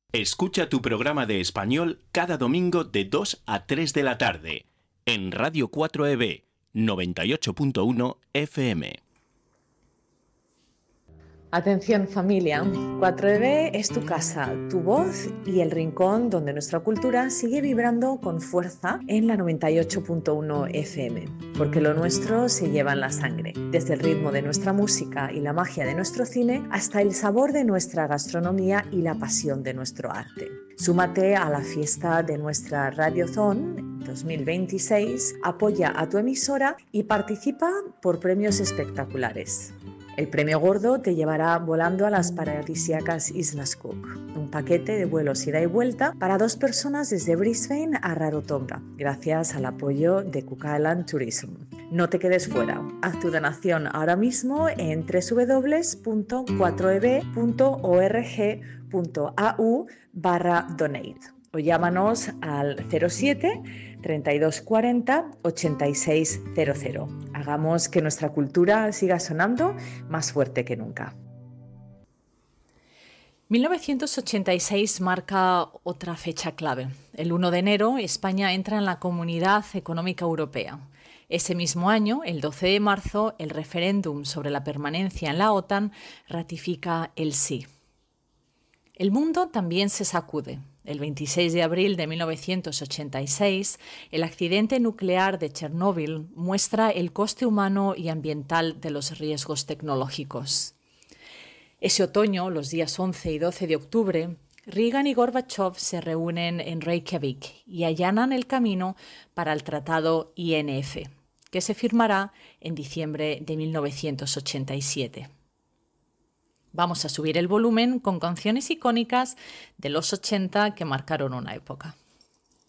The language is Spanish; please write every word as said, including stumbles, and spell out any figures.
Escucha tu programa de español cada domingo de dos a tres de la tarde en Radio cuatro E B noventa y ocho punto uno F M. Atención familia, cuatro E B es tu casa, tu voz y el rincón donde nuestra cultura sigue vibrando con fuerza en la noventa y ocho punto uno F M, porque lo nuestro se lleva en la sangre, desde el ritmo de nuestra música y la magia de nuestro cine hasta el sabor de nuestra gastronomía y la pasión de nuestro arte. Súmate a la fiesta de nuestra Radiothon dos mil veintiséis, apoya a tu emisora y participa por premios espectaculares. El premio gordo te llevará volando a las paradisíacas Islas Cook, un paquete de vuelos ida y vuelta para dos personas desde Brisbane a Rarotonga, gracias al apoyo de Cook Island Tourism. No te quedes fuera, haz tu donación ahora mismo en doble u doble u doble u punto cuatro e b punto org punto a u barra donate o llámanos al cero siete, treinta y dos cuarenta, ochenta y seis cero cero. Hagamos que nuestra cultura siga sonando más fuerte que nunca. mil novecientos ochenta y seis marca otra fecha clave. El uno de enero, España entra en la Comunidad Económica Europea. Ese mismo año, el doce de marzo, el referéndum sobre la permanencia en la OTAN ratifica el sí. El mundo también se sacude. El veintiséis de abril de mil novecientos ochenta y seis, el accidente nuclear de Chernóbil muestra el coste humano y ambiental de los riesgos tecnológicos. Ese otoño, los días once y doce de octubre, Reagan y Gorbachev se reúnen en Reykjavik y allanan el camino para el Tratado I N F, que se firmará en diciembre de mil novecientos ochenta y siete. Vamos a subir el volumen con canciones icónicas de los ochenta que marcaron una época.